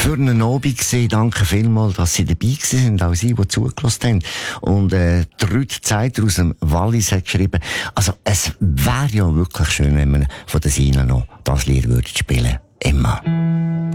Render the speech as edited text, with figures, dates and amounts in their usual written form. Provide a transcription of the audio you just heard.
für einen Abend gesehen. Danke vielmals, dass Sie dabei sind, auch Sie, die zugelassen haben. Und Ruth Zeiter aus dem Wallis hat geschrieben, also es wäre ja wirklich schön, wenn man von der Sina noch das Lied würde spielen. Emma.